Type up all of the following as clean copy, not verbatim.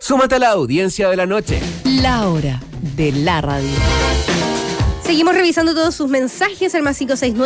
Súmate a la audiencia de la noche. La hora de la radio. Seguimos revisando todos sus mensajes al más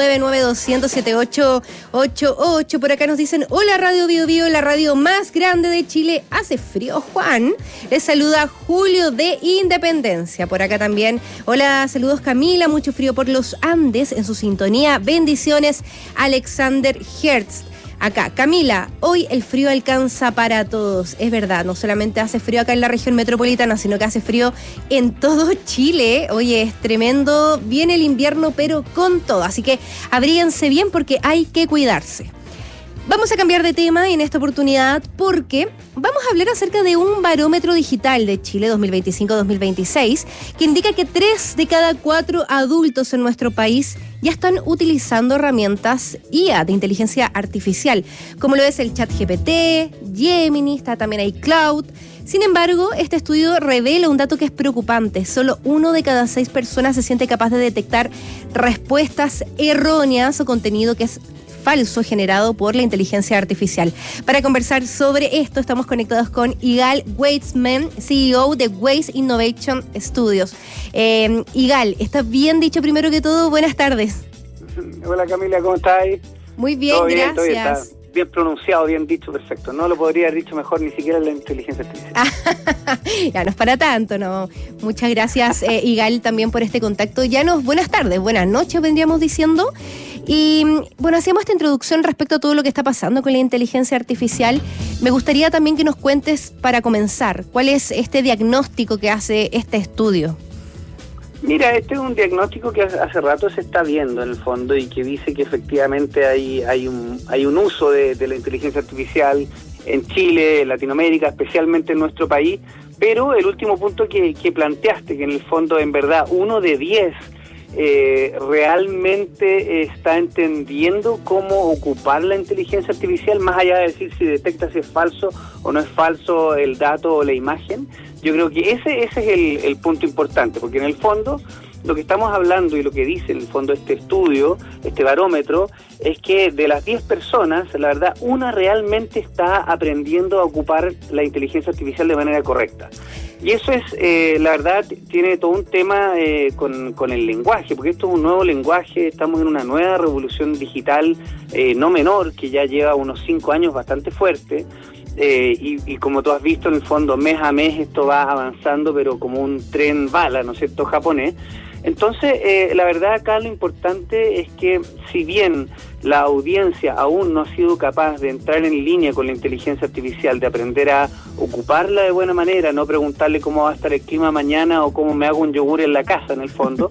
569-9200-7888. Por acá nos dicen: hola Radio Bio Bio, la radio más grande de Chile. ¿Hace frío, Juan? Les saluda Julio de Independencia. Por acá también: hola, saludos Camila, mucho frío por los Andes en su sintonía. Bendiciones, Alexander Hertz. Acá, Camila, hoy el frío alcanza para todos. Es verdad, no solamente hace frío acá en la región metropolitana, sino que hace frío en todo Chile. Oye, es tremendo. Viene el invierno, pero con todo. Así que abríguense bien porque hay que cuidarse. Vamos a cambiar de tema en esta oportunidad porque vamos a hablar acerca de un barómetro digital de Chile 2025-2026 que indica que 3 de cada 4 adultos en nuestro país ya están utilizando herramientas IA de inteligencia artificial, como lo es el ChatGPT, Gemini, está también iCloud. Sin embargo, este estudio revela un dato que es preocupante. Solo 1 de cada 6 personas se siente capaz de detectar respuestas erróneas o contenido que es falso generado por la inteligencia artificial. Para conversar sobre esto estamos conectados con Igal Weitzman, CEO de Weiss Innovation Studios. Igal, ¿está bien dicho primero que todo? Buenas tardes. Hola Camila, ¿cómo estás? Muy bien, gracias. Todo bien, está bien pronunciado, bien dicho, perfecto. No lo podría haber dicho mejor ni siquiera la inteligencia artificial. Ya no es para tanto, ¿no? Muchas gracias, Igal, también por este contacto. Buenas tardes, buenas noches, vendríamos diciendo. Y bueno, hacíamos esta introducción respecto a todo lo que está pasando con la inteligencia artificial. Me gustaría también que nos cuentes, para comenzar, ¿cuál es este diagnóstico que hace este estudio? Mira, este es un diagnóstico que hace rato se está viendo en el fondo y que dice que efectivamente hay un uso de la inteligencia artificial en Chile, en Latinoamérica, especialmente en nuestro país, pero el último punto que planteaste, que en el fondo en verdad 1 de 10 realmente está entendiendo cómo ocupar la inteligencia artificial, más allá de decir si detecta si es falso o no es falso el dato o la imagen. Yo creo que ese es el punto importante, porque en el fondo lo que estamos hablando y lo que dice en el fondo este estudio, este barómetro, es que de las 10 personas, la verdad, 1 realmente está aprendiendo a ocupar la inteligencia artificial de manera correcta. Y eso es, la verdad, tiene todo un tema con el lenguaje, porque esto es un nuevo lenguaje, estamos en una nueva revolución digital no menor, que ya lleva unos 5 años bastante fuerte. Y como tú has visto, en el fondo, mes a mes esto va avanzando, pero como un tren bala, ¿no es cierto?, japonés. Entonces, la verdad acá lo importante es que si bien la audiencia aún no ha sido capaz de entrar en línea con la inteligencia artificial, de aprender a ocuparla de buena manera, no preguntarle cómo va a estar el clima mañana o cómo me hago un yogur en la casa, en el fondo,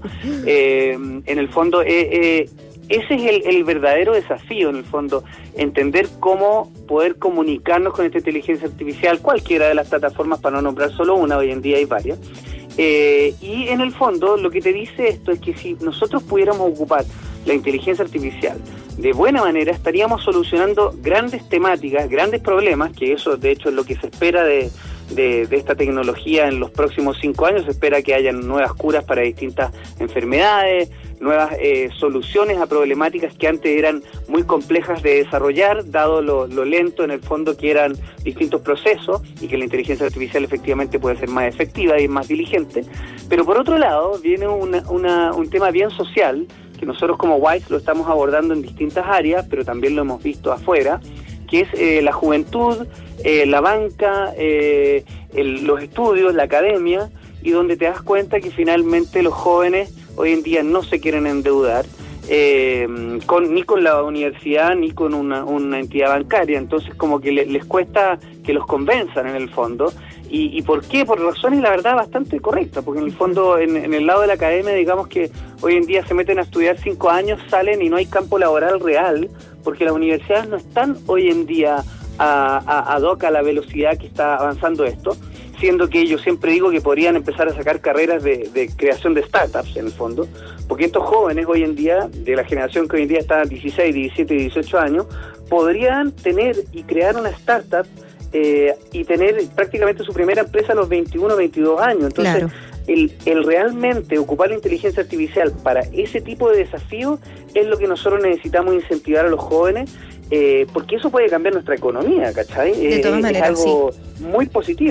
ese es el verdadero desafío, en el fondo, entender cómo poder comunicarnos con esta inteligencia artificial, cualquiera de las plataformas, para no nombrar solo una, hoy en día hay varias. Y en el fondo lo que te dice esto es que si nosotros pudiéramos ocupar la inteligencia artificial de buena manera, estaríamos solucionando grandes temáticas, grandes problemas, que eso de hecho es lo que se espera de esta tecnología en los próximos 5 años. Se espera que hayan nuevas curas para distintas enfermedades, nuevas soluciones a problemáticas que antes eran muy complejas de desarrollar, dado lo lento en el fondo que eran distintos procesos, y que la inteligencia artificial efectivamente puede ser más efectiva y más diligente. Pero por otro lado viene un tema bien social, que nosotros como Weiss lo estamos abordando en distintas áreas, pero también lo hemos visto afuera, que es la juventud, la banca, los estudios, la academia, y donde te das cuenta que finalmente los jóvenes hoy en día no se quieren endeudar ni con la universidad ni con una entidad bancaria. Entonces como que les cuesta que los convenzan en el fondo. ¿Y por qué? Por razones, la verdad, bastante correctas, porque en el fondo, en el lado de la academia, digamos que hoy en día se meten a estudiar 5 años, salen y no hay campo laboral real, porque las universidades no están hoy en día ad hoc a la velocidad que está avanzando esto, siendo que yo siempre digo que podrían empezar a sacar carreras de creación de startups, en el fondo, porque estos jóvenes hoy en día, de la generación que hoy en día está a 16, 17 y 18 años, podrían tener y crear una startup y tener prácticamente su primera empresa a los 21, 22 años. Entonces, claro, el realmente ocupar la inteligencia artificial para ese tipo de desafíos es lo que nosotros necesitamos incentivar a los jóvenes, porque eso puede cambiar nuestra economía, ¿cachai? De todas maneras, es algo sí, muy positivo.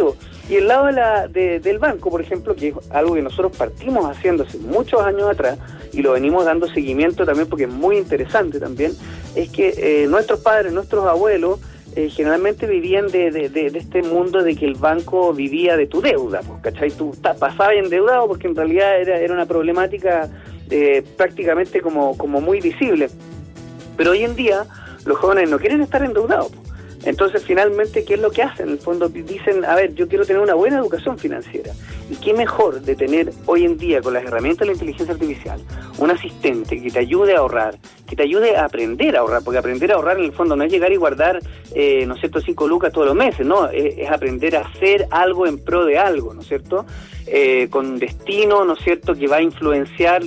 Y el lado del banco, por ejemplo, que es algo que nosotros partimos haciendo hace muchos años atrás y lo venimos dando seguimiento también porque es muy interesante también, es que nuestros padres, nuestros abuelos, generalmente vivían de este mundo de que el banco vivía de tu deuda, ¿cachai? Tú pasabas endeudado porque en realidad era una problemática prácticamente como muy visible. Pero hoy en día los jóvenes no quieren estar endeudados. Entonces, finalmente, ¿qué es lo que hacen? En el fondo dicen, a ver, yo quiero tener una buena educación financiera. ¿Y qué mejor de tener hoy en día, con las herramientas de la inteligencia artificial, un asistente que te ayude a ahorrar, que te ayude a aprender a ahorrar? Porque aprender a ahorrar, en el fondo, no es llegar y guardar, ¿no es cierto?, 5 lucas todos los meses, ¿no? Es aprender a hacer algo en pro de algo, ¿no es cierto?, con destino, ¿no es cierto?, que va a influenciar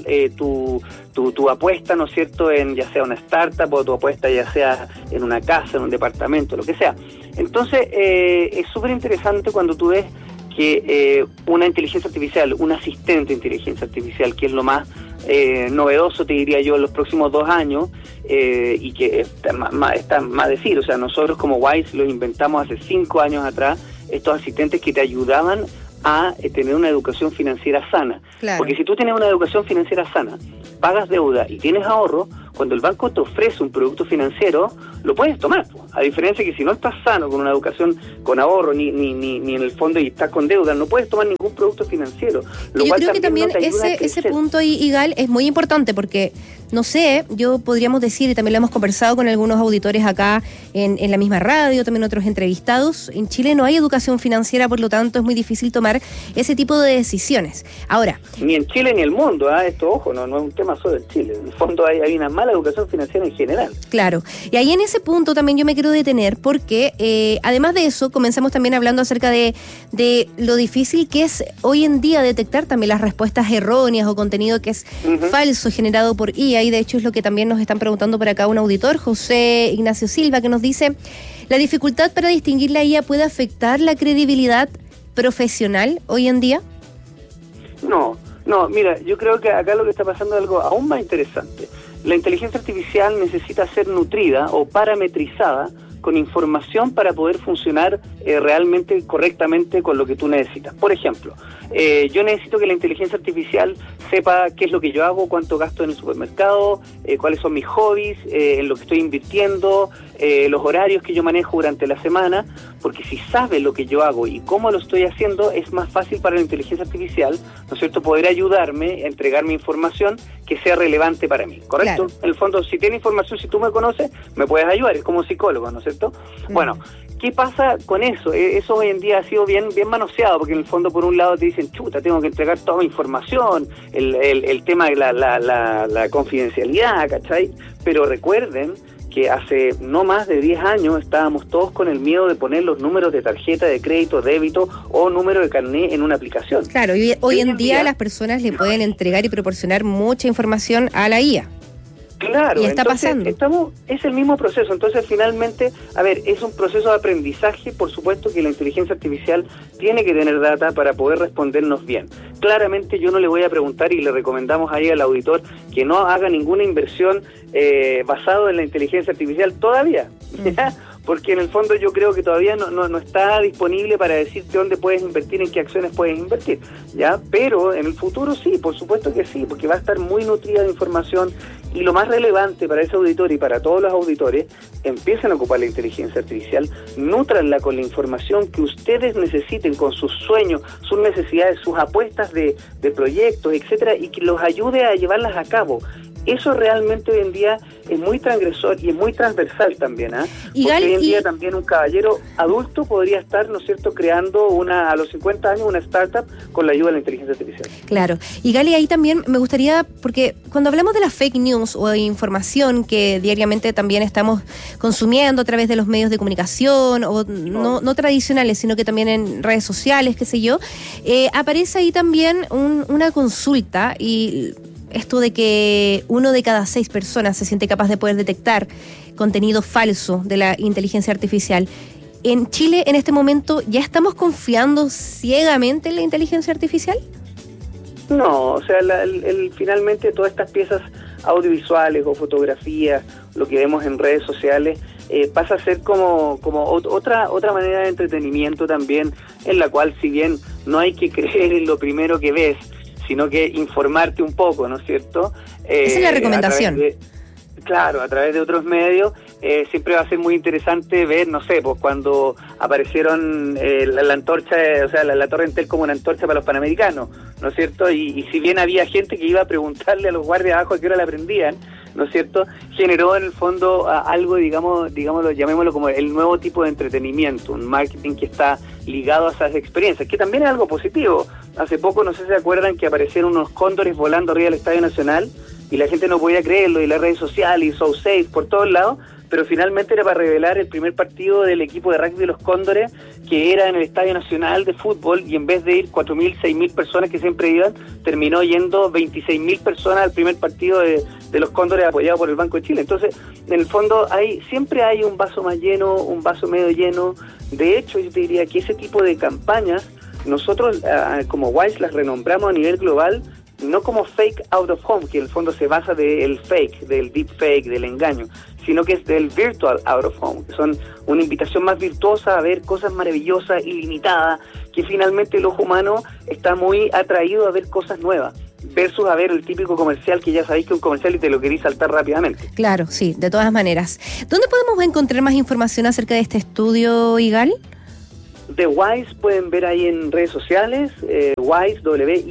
tu apuesta, ¿no es cierto?, en ya sea una startup o tu apuesta ya sea en una casa, en un departamento, lo que sea. Entonces, es súper interesante cuando tú ves que una inteligencia artificial, un asistente de inteligencia artificial, que es lo más novedoso, te diría yo, en los próximos 2 años, y que está más decir, o sea, nosotros como Wise los inventamos hace 5 años atrás, estos asistentes que te ayudaban a tener una educación financiera sana. Claro. Porque si tú tienes una educación financiera sana, pagas deuda y tienes ahorro, cuando el banco te ofrece un producto financiero, lo puedes tomar. A diferencia que si no estás sano con una educación con ahorro, ni en el fondo y estás con deuda, no puedes tomar ningún producto financiero. Yo creo que también ese punto, Igal, es muy importante porque, no sé, podríamos decir, y también lo hemos conversado con algunos auditores acá en la misma radio, también otros entrevistados, en Chile no hay educación financiera, por lo tanto es muy difícil tomar ese tipo de decisiones. Ahora, ni en Chile ni en el mundo, esto, ojo, no es un tema solo en Chile. En el fondo hay una mala educación financiera en general. Claro, y ahí en ese punto también yo me quiero detener porque además de eso, comenzamos también hablando acerca de lo difícil que es hoy en día detectar también las respuestas erróneas o contenido que es falso generado por IA, y de hecho es lo que también nos están preguntando por acá un auditor, José Ignacio Silva, que nos dice: ¿la dificultad para distinguir la IA puede afectar la credibilidad profesional hoy en día? No, mira, yo creo que acá lo que está pasando es algo aún más interesante. La inteligencia artificial necesita ser nutrida o parametrizada con información para poder funcionar realmente correctamente con lo que tú necesitas. Por ejemplo, yo necesito que la inteligencia artificial sepa qué es lo que yo hago, cuánto gasto en el supermercado, cuáles son mis hobbies, en lo que estoy invirtiendo, los horarios que yo manejo durante la semana, porque si sabe lo que yo hago y cómo lo estoy haciendo, es más fácil para la inteligencia artificial, ¿no es cierto?, poder ayudarme a entregarme información que sea relevante para mí, ¿correcto? Claro. En el fondo, si tiene información, si tú me conoces, me puedes ayudar, es como psicólogo, ¿no es cierto? Bueno, ¿qué pasa con eso? Eso hoy en día ha sido bien manoseado, porque en el fondo por un lado te dicen, chuta, tengo que entregar toda mi información, el tema de la confidencialidad, ¿cachai? Pero recuerden que hace no más de 10 años estábamos todos con el miedo de poner los números de tarjeta de crédito, débito o número de carnet en una aplicación. Claro, y hoy en día las personas le pueden entregar y proporcionar mucha información a la IA. Claro, y está pasando. Es el mismo proceso, entonces finalmente, a ver, es un proceso de aprendizaje, por supuesto que la inteligencia artificial tiene que tener data para poder respondernos bien. Claramente yo no le voy a preguntar y le recomendamos ahí al auditor que no haga ninguna inversión basado en la inteligencia artificial todavía, ¿ya? Porque en el fondo yo creo que todavía no está disponible para decirte dónde puedes invertir, en qué acciones puedes invertir, ¿ya? Pero en el futuro sí, por supuesto que sí, porque va a estar muy nutrida de información, y lo más relevante para ese auditor y para todos los auditores, empiecen a ocupar la inteligencia artificial, nútranla con la información que ustedes necesiten, con sus sueños, sus necesidades, sus apuestas de proyectos, etcétera, y que los ayude a llevarlas a cabo. Eso realmente hoy en día es muy transgresor y es muy transversal también, porque hoy en día también un caballero adulto podría estar, ¿no es cierto?, creando a los 50 años una startup con la ayuda de la inteligencia artificial. Claro. Y Gali, ahí también me gustaría, porque cuando hablamos de la fake news o de información que diariamente también estamos consumiendo a través de los medios de comunicación o no tradicionales, sino que también en redes sociales, qué sé yo, aparece ahí también una consulta, y esto de que 1 de cada 6 personas se siente capaz de poder detectar contenido falso de la inteligencia artificial. ¿En Chile en este momento ya estamos confiando ciegamente en la inteligencia artificial? No, o sea, finalmente todas estas piezas audiovisuales o fotografías, lo que vemos en redes sociales, pasa a ser como otra manera de entretenimiento también, en la cual, si bien no hay que creer en lo primero que ves, sino que informarte un poco, ¿no es cierto? Esa es la recomendación. A través de otros medios, siempre va a ser muy interesante ver, no sé, pues cuando aparecieron la antorcha, o sea, la Torre Entel como una antorcha para los panamericanos, ¿no es cierto? Y si bien había gente que iba a preguntarle a los guardias abajo a qué hora la prendían, ¿no es cierto?, generó en el fondo algo, digámoslo, llamémoslo como el nuevo tipo de entretenimiento, un marketing que está ligado a esas experiencias, que también es algo positivo. Hace poco, no sé si se acuerdan, que aparecieron unos cóndores volando arriba del Estadio Nacional, y la gente no podía creerlo, y las redes sociales, y So Safe, por todos lados, pero finalmente era para revelar el primer partido del equipo de rugby de los Cóndores, que era en el Estadio Nacional de Fútbol, y en vez de ir 4.000, 6.000 personas que siempre iban, terminó yendo 26.000 personas al primer partido de los Cóndores apoyado por el Banco de Chile. Entonces, en el fondo, siempre hay un vaso más lleno, un vaso medio lleno. De hecho, yo te diría que ese tipo de campañas, nosotros como Wise las renombramos a nivel global, no como fake out of home, que en el fondo se basa del fake, del deep fake, del engaño, sino que es del virtual out of home, que son una invitación más virtuosa a ver cosas maravillosas, ilimitadas, que finalmente el ojo humano está muy atraído a ver cosas nuevas, versus a ver el típico comercial que ya sabéis que es un comercial y te lo queréis saltar rápidamente. Claro, sí, de todas maneras. ¿Dónde podemos encontrar más información acerca de este estudio, Igal? De Wise pueden ver ahí en redes sociales, Wise,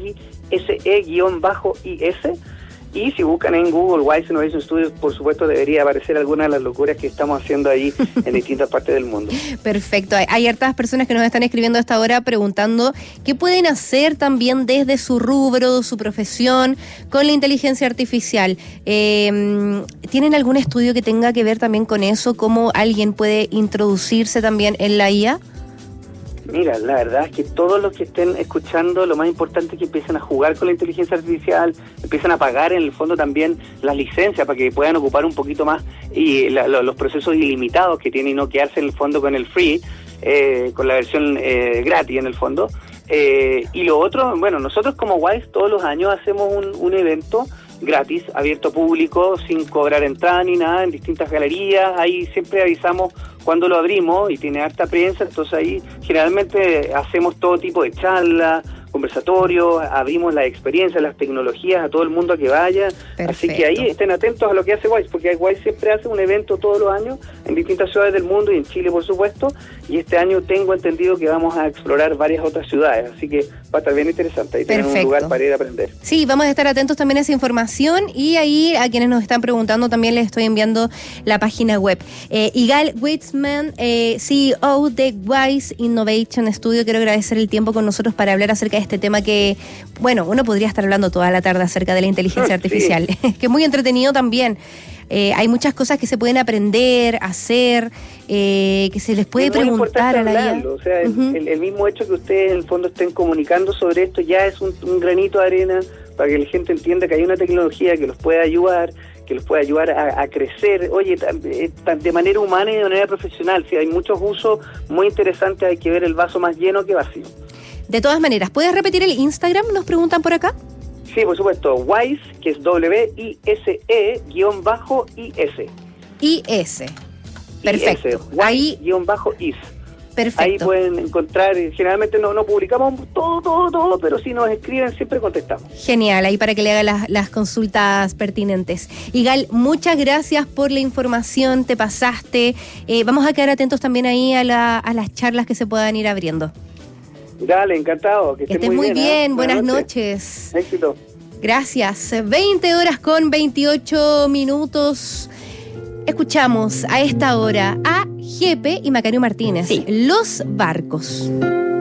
WISE-IS, y si buscan en Google Wise Innovation Studios, por supuesto debería aparecer alguna de las locuras que estamos haciendo ahí en distintas partes del mundo. Perfecto, hay hartas personas que nos están escribiendo a esta hora preguntando qué pueden hacer también desde su rubro, su profesión, con la inteligencia artificial. ¿Tienen algún estudio que tenga que ver también con eso? ¿Cómo alguien puede introducirse también en la IA? Mira, la verdad es que todos los que estén escuchando, lo más importante es que empiecen a jugar con la inteligencia artificial, empiecen a pagar en el fondo también las licencias para que puedan ocupar un poquito más y los procesos ilimitados que tienen y no quedarse en el fondo con el free, con la versión gratis en el fondo. Y lo otro, bueno, nosotros como Wise todos los años hacemos un evento gratis, abierto público, sin cobrar entrada ni nada, en distintas galerías. Ahí siempre avisamos cuando lo abrimos y tiene harta prensa, entonces ahí generalmente hacemos todo tipo de charlas, conversatorios, abrimos las experiencias, las tecnologías a todo el mundo a que vaya. Perfecto. Así que ahí estén atentos a lo que hace Wise, porque Wise siempre hace un evento todos los años en distintas ciudades del mundo y en Chile, por supuesto, y este año tengo entendido que vamos a explorar varias otras ciudades, así que va a estar bien interesante. Ahí tienen un lugar para ir a aprender. Sí, vamos a estar atentos también a esa información, y ahí a quienes nos están preguntando también les estoy enviando la página web. Igal Weitzman, CEO de Wise Innovation Studio, quiero agradecer el tiempo con nosotros para hablar acerca de este tema que, bueno, uno podría estar hablando toda la tarde acerca de la inteligencia artificial, que es muy entretenido también. Hay muchas cosas que se pueden aprender, hacer, que se les puede preguntar a la IA. O sea, el mismo hecho que ustedes en el fondo estén comunicando sobre esto ya es un granito de arena para que la gente entienda que hay una tecnología que los puede ayudar, a crecer, oye, de manera humana y de manera profesional. Si hay muchos usos muy interesantes, hay que ver el vaso más lleno que vacío. De todas maneras, ¿puedes repetir el Instagram? Nos preguntan por acá. Sí, por supuesto. Wise, que es WISE-IS. IS. Perfecto. Wise-IS. Perfecto. Ahí pueden encontrar, generalmente no publicamos todo, pero si nos escriben siempre contestamos. Genial, ahí para que le haga las consultas pertinentes. Igal, muchas gracias por la información, te pasaste. Vamos a quedar atentos también ahí a las charlas que se puedan ir abriendo. Dale, encantado. Que estés muy bien. Buenas noches. Éxito. Gracias. 20:28. Escuchamos a esta hora a Jepe y Macario Martínez. Sí. Los Barcos.